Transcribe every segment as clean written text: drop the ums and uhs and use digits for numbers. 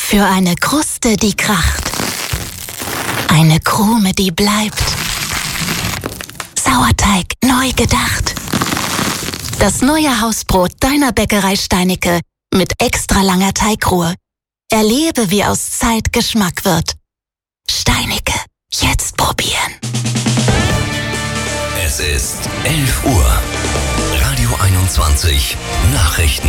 Für eine Kruste, die kracht. Eine Krume, die bleibt. Sauerteig neu gedacht. Das neue Hausbrot deiner Bäckerei Steinicke mit extra langer Teigruhe. Erlebe, wie aus Zeit Geschmack wird. Steinicke, jetzt probieren. Es ist 11 Uhr. Radio 21 Nachrichten.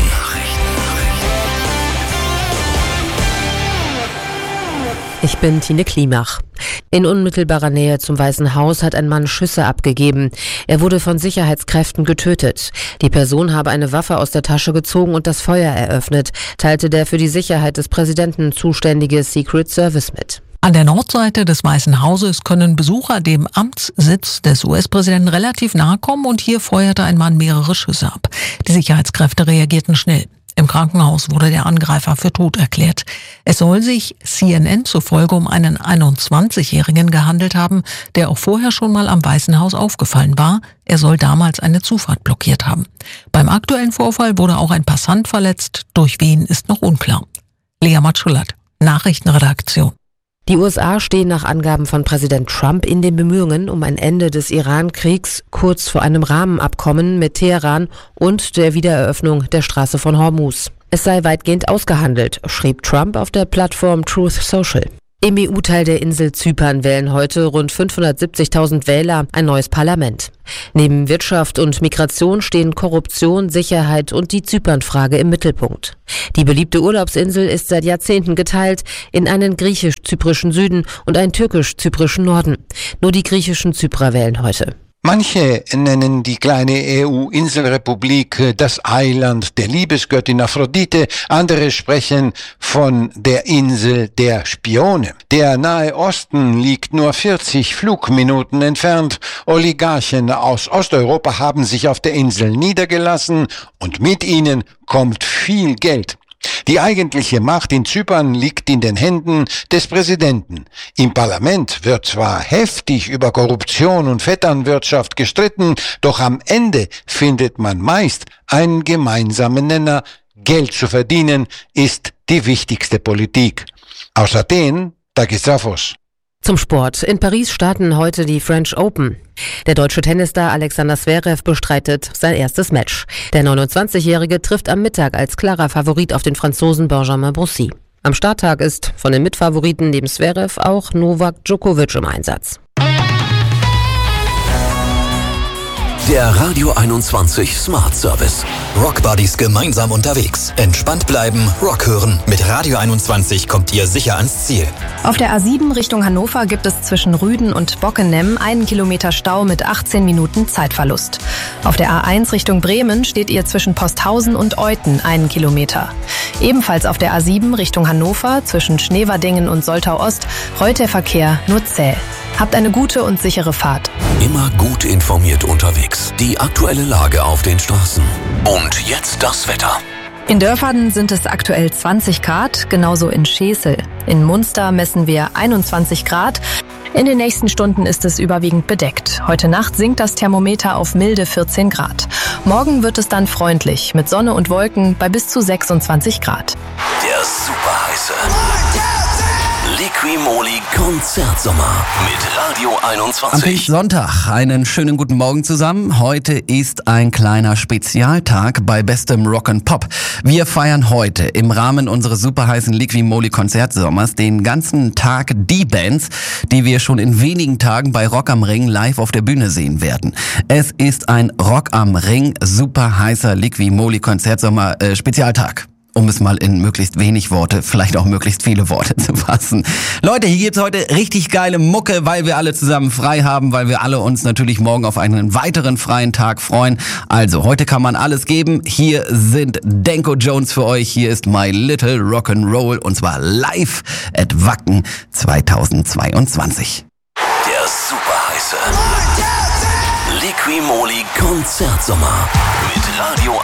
Ich bin Tine Klimach. In unmittelbarer Nähe zum Weißen Haus hat ein Mann Schüsse abgegeben. Er wurde von Sicherheitskräften getötet. Die Person habe eine Waffe aus der Tasche gezogen und das Feuer eröffnet, teilte der für die Sicherheit des Präsidenten zuständige Secret Service mit. An der Nordseite des Weißen Hauses können Besucher dem Amtssitz des US-Präsidenten relativ nahe kommen und hier feuerte ein Mann mehrere Schüsse ab. Die Sicherheitskräfte reagierten schnell. Im Krankenhaus wurde der Angreifer für tot erklärt. Es soll sich CNN zufolge um einen 21-Jährigen gehandelt haben, der auch vorher schon mal am Weißen Haus aufgefallen war. Er soll damals eine Zufahrt blockiert haben. Beim aktuellen Vorfall wurde auch ein Passant verletzt. Durch wen ist noch unklar. Lea Matschulat, Nachrichtenredaktion. Die USA stehen nach Angaben von Präsident Trump in den Bemühungen um ein Ende des Iran-Kriegs kurz vor einem Rahmenabkommen mit Teheran und der Wiedereröffnung der Straße von Hormuz. Es sei weitgehend ausgehandelt, schrieb Trump auf der Plattform Truth Social. Im EU-Teil der Insel Zypern wählen heute rund 570.000 Wähler ein neues Parlament. Neben Wirtschaft und Migration stehen Korruption, Sicherheit und die Zypernfrage im Mittelpunkt. Die beliebte Urlaubsinsel ist seit Jahrzehnten geteilt in einen griechisch-zyprischen Süden und einen türkisch-zyprischen Norden. Nur die griechischen Zyprer wählen heute. Manche nennen die kleine EU-Inselrepublik das Eiland der Liebesgöttin Aphrodite, andere sprechen von der Insel der Spione. Der Nahe Osten liegt nur 40 Flugminuten entfernt. Oligarchen aus Osteuropa haben sich auf der Insel niedergelassen und mit ihnen kommt viel Geld. Die eigentliche Macht in Zypern liegt in den Händen des Präsidenten. Im Parlament wird zwar heftig über Korruption und Vetternwirtschaft gestritten, doch am Ende findet man meist einen gemeinsamen Nenner. Geld zu verdienen ist die wichtigste Politik. Aus Athen, Takisafos. Zum Sport. In Paris starten heute die French Open. Der deutsche Tennisstar Alexander Zverev bestreitet sein erstes Match. Der 29-Jährige trifft am Mittag als klarer Favorit auf den Franzosen Benjamin Broussi. Am Starttag ist von den Mitfavoriten neben Zverev auch Novak Djokovic im Einsatz. Der Radio 21 Smart Service. Rock Buddies gemeinsam unterwegs. Entspannt bleiben, Rock hören. Mit Radio 21 kommt ihr sicher ans Ziel. Auf der A7 Richtung Hannover gibt es zwischen Rüden und Bockenem 1 Kilometer Stau mit 18 Minuten Zeitverlust. Auf der A1 Richtung Bremen steht ihr zwischen Posthausen und Euthen 1 Kilometer. Ebenfalls auf der A7 Richtung Hannover zwischen Schneverdingen und Soltau Ost rollt der Verkehr nur zäh. Habt eine gute und sichere Fahrt. Immer gut informiert unterwegs. Die aktuelle Lage auf den Straßen. Und jetzt das Wetter. In Dörfern sind es aktuell 20 Grad, genauso in Schesel. In Munster messen wir 21 Grad. In den nächsten Stunden ist es überwiegend bedeckt. Heute Nacht sinkt das Thermometer auf milde 14 Grad. Morgen wird es dann freundlich, mit Sonne und Wolken bei bis zu 26 Grad. Der superheiße Liqui-Moly Konzertsommer mit Radio 21. Am Pfingstsonntag einen schönen guten Morgen zusammen. Heute ist ein kleiner Spezialtag bei bestem Rock'n'Pop. Wir feiern heute im Rahmen unseres superheißen Liqui-Moly Konzertsommers den ganzen Tag die Bands, die wir schon in wenigen Tagen bei Rock am Ring live auf der Bühne sehen werden. Es ist ein Rock am Ring superheißer Liqui-Moly Konzertsommer Spezialtag. Um es mal in möglichst wenig Worte, vielleicht auch möglichst viele Worte zu fassen. Leute, hier gibt's heute richtig geile Mucke, weil wir alle zusammen frei haben, weil wir alle uns natürlich morgen auf einen weiteren freien Tag freuen. Also, heute kann man alles geben. Hier sind Danko Jones für euch. Hier ist My Little Rock'n'Roll und zwar live at Wacken 2022. Der superheiße Liqui-Moly Konzertsommer mit Radio